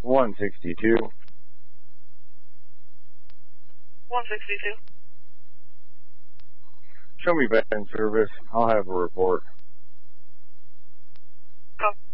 162. 162. Show me back in service. I'll have a report. Copy.